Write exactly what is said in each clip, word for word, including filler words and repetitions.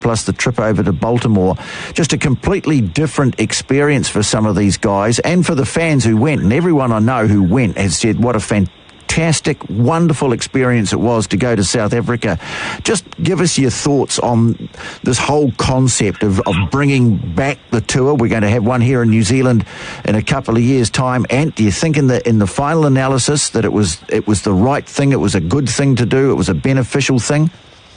plus the trip over to Baltimore. Just a completely different experience for some of these guys and for the fans who went. And everyone I know who went has said what a fantastic, wonderful experience it was to go to South Africa. Just give us your thoughts on this whole concept of, of bringing back the tour. We're going to have one here in New Zealand in a couple of years' time. Ant, do you think in the in the final analysis that it was it was the right thing, it was a good thing to do, it was a beneficial thing?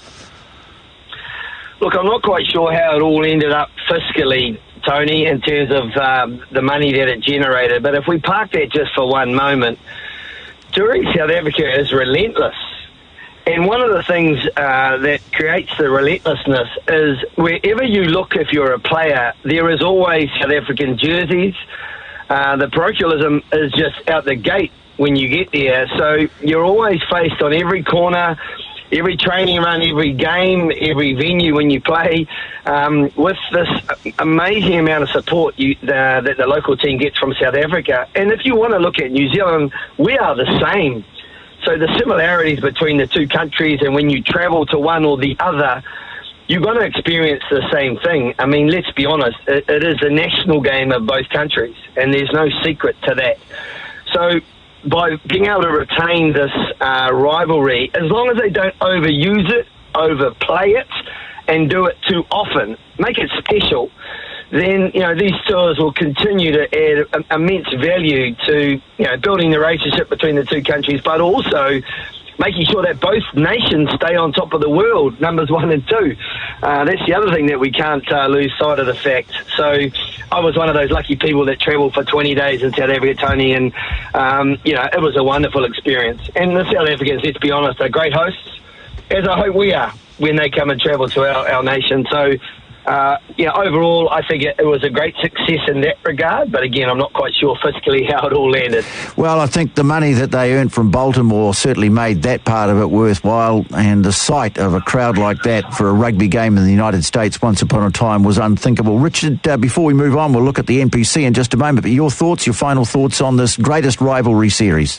Look, I'm not quite sure how it all ended up fiscally, Tony, in terms of um, the money that it generated. But if we park that just for one moment, touring South Africa is relentless. And one of the things uh, that creates the relentlessness is wherever you look, if you're a player, there is always South African jerseys. Uh, the parochialism is just out the gate when you get there. So you're always faced on every corner, every training run, every game, every venue when you play, um, with this amazing amount of support you, uh, that the local team gets from South Africa. And if you want to look at New Zealand, we are the same. So the similarities between the two countries, and when you travel to one or the other, you're going to experience the same thing. I mean, let's be honest, it, it is the national game of both countries, and there's no secret to that. So by being able to retain this uh, rivalry, as long as they don't overuse it, overplay it, and do it too often, make it special, then, you know, these tours will continue to add a, immense value to, you know, building the relationship between the two countries, but also making sure that both nations stay on top of the world, numbers one and two. Uh, that's the other thing that we can't uh, lose sight of the fact. So I was one of those lucky people that travelled for twenty days in South Africa, Tony, and, um, you know, it was a wonderful experience. And the South Africans, let's be honest, are great hosts, as I hope we are when they come and travel to our, our nation. So, Uh, yeah, overall, I think it, it was a great success in that regard, but again, I'm not quite sure fiscally how it all landed. Well, I think the money that they earned from Baltimore certainly made that part of it worthwhile, and the sight of a crowd like that for a rugby game in the United States once upon a time was unthinkable. Richard, uh, before we move on, we'll look at the N P C in just a moment, but your thoughts, your final thoughts on this greatest rivalry series?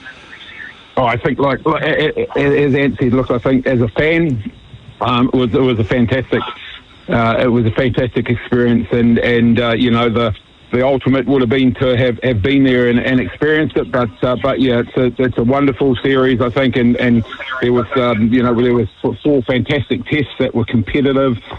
Oh, I think, like, like as Ant said, look, I think as a fan, um, it was it was a fantastic Uh, it was a fantastic experience, and and uh, you know, the the ultimate would have been to have, have been there and, and experienced it. But uh, but yeah, it's a it's a wonderful series, I think, and and there was um, you know there was four fantastic tests that were competitive.